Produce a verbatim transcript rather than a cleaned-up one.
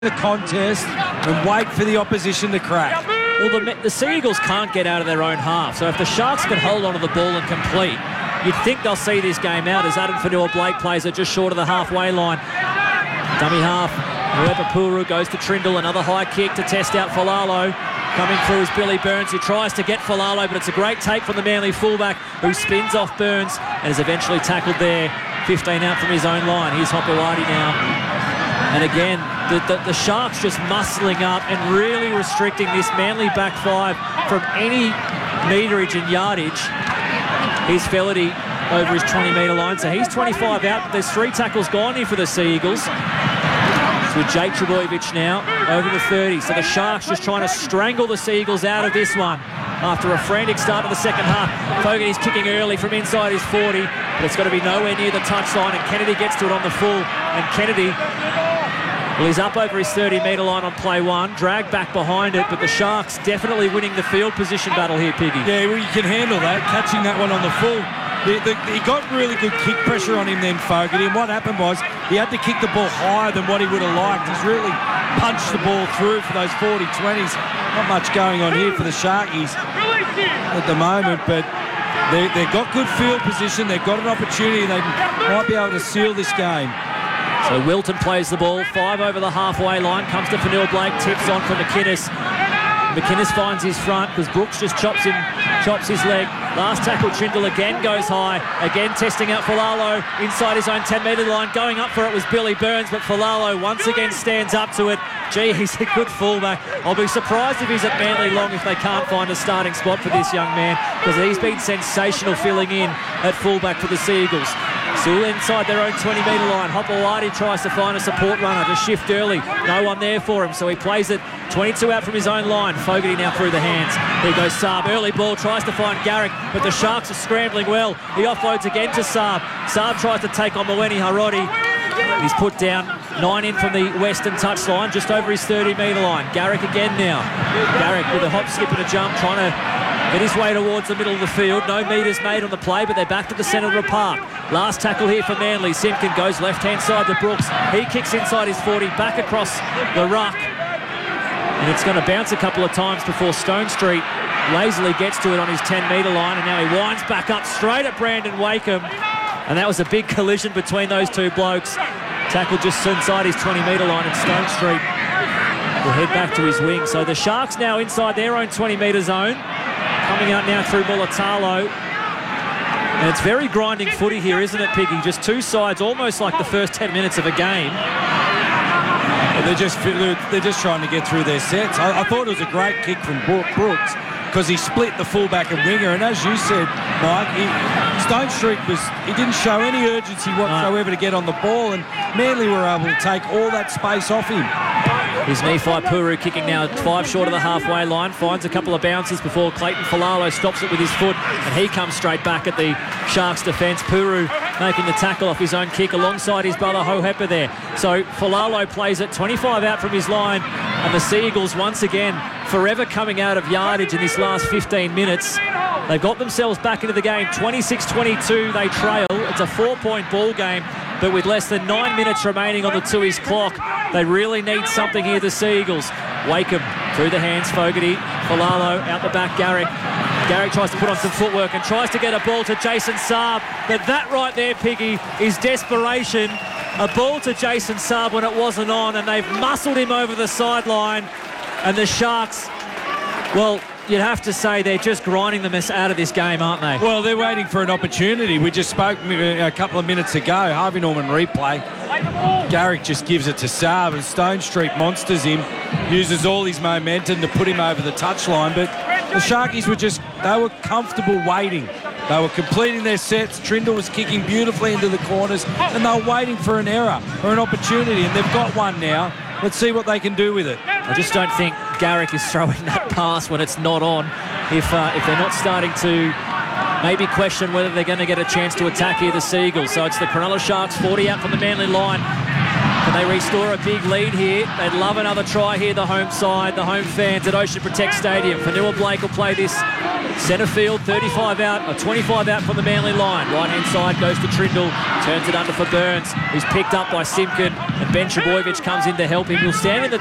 the contest and wait for the opposition to crack. Well, the, the Sea Eagles can't get out of their own half, so if the Sharks can hold on to the ball and complete, you'd think they'll see this game out as Adam Fanua-Blake plays it just short of the halfway line. Dummy half, Ruepapuru goes to Trindle, another high kick to test out Falalo. Coming through is Billy Burns, who tries to get Falalo, but it's a great take from the Manly fullback, who spins off Burns and is eventually tackled there, fifteen out from his own line. Here's Hopewadi now. And again, the, the, the Sharks just muscling up and really restricting this Manly back five from any meterage and yardage. Here's Felity over his twenty metre line, so he's twenty-five out, but there's three tackles gone here for the Sea Eagles. It's with Jake Trbojevic now over the thirty, so the Sharks just trying to strangle the Sea Eagles out of this one. After a frantic start to the second half, Fogarty's kicking early from inside his forty, but it's got to be nowhere near the touchline, and Kennedy gets to it on the full, and Kennedy, well, he's up over his thirty metre line on play one, dragged back behind it, but the Sharks definitely winning the field position battle here, Piggy. Yeah, well, you can handle that, catching that one on the full. The, the, he got really good kick pressure on him then, Fogarty, and what happened was he had to kick the ball higher than what he would have liked. He's really punched the ball through for those forty twenties. Not much going on here for the Sharkies at the moment, but they, they've got good field position. They've got an opportunity. They might be able to seal this game. So Wilton plays the ball, five over the halfway line, comes to Fanua-Blake, tips on for McInnes. McInnes finds his front because Brooks just chops him, chops his leg. Last tackle, Trindle again goes high. Again testing out Falalo inside his own ten metre line. Going up for it was Billy Burns, but Falalo once again stands up to it. Gee, he's a good fullback. I'll be surprised if he's at Manly long if they can't find a starting spot for this young man, because he's been sensational filling in at fullback for the Sea Eagles. Still inside their own twenty metre line. Hopewadi tries to find a support runner to shift early. No one there for him, so he plays it twenty-two out from his own line. Fogarty now through the hands. Here goes Saab. Early ball, tries to find Garrick, but the Sharks are scrambling well. He offloads again to Saab. Saab tries to take on Mawene Harodi. He's put down nine in from the western touchline, just over his thirty metre line. Garrick again now. Garrick with a hop, skip and a jump, trying to get his way towards the middle of the field. No metres made on the play, but they're back to the centre of the park. Last tackle here for Manly. Simpkin goes left-hand side to Brooks. He kicks inside his forty, back across the ruck. And it's going to bounce a couple of times before Stone Street lazily gets to it on his ten metre line, and now he winds back up straight at Brandon Wakeham. And that was a big collision between those two blokes. Tackle just inside his twenty metre line, and Stone Street will head back to his wing. So the Sharks now inside their own twenty metre zone. Coming out now through Mulatalo. And it's very grinding footy here, isn't it, Piggy? Just two sides, almost like the first ten minutes of a game. And they're just they're just trying to get through their sets. I, I thought it was a great kick from Brooks, because he split the fullback and winger, and as you said, Mike, he, Stone Street was he didn't show any urgency whatsoever no. to get on the ball, and Manly were able to take all that space off him. Here's Nephi Puru kicking now five short of the halfway line, finds a couple of bounces before Clayton Falalo stops it with his foot, and he comes straight back at the Sharks defence. Puru making the tackle off his own kick alongside his brother Hohepa there. So Falalo plays it twenty-five out from his line, and the Sea Eagles once again forever coming out of yardage in this last fifteen minutes. They've got themselves back into the game. twenty-six twenty-two they trail. It's a four-point ball game, but with less than nine minutes remaining on the Tui's clock, they really need something here, the Sea Eagles. Wakeham through the hands, Fogarty. Falalo out the back, Garrick. Garrick tries to put on some footwork and tries to get a ball to Jason Saab. But that right there, Piggy, is desperation. A ball to Jason Saab when it wasn't on, and they've muscled him over the sideline. And the Sharks, well, you'd have to say they're just grinding the mess out of this game, aren't they? Well, they're waiting for an opportunity. We just spoke a couple of minutes ago. Harvey Norman replay. Garrick just gives it to Saab, and Stone Street monsters him, uses all his momentum to put him over the touchline. But the Sharkies were just, they were comfortable waiting. They were completing their sets. Trindle was kicking beautifully into the corners, and they were waiting for an error or an opportunity, and they've got one now. Let's see what they can do with it. I just don't think Garrick is throwing that pass when it's not on. If uh, if they're not starting to maybe question whether they're going to get a chance to attack here, the Sea Eagles. So it's the Cronulla Sharks, forty out from the Manly line. Can they restore a big lead here? They'd love another try here, the home side, the home fans at Ocean Protect Stadium. Fanua-Blake will play this Centre field, thirty-five out, or twenty-five out from the Manly line. Right-hand side goes to Trindle, turns it under for Burns, who's picked up by Simpkin, and Ben Trebojevic comes in to help him. He'll stand in the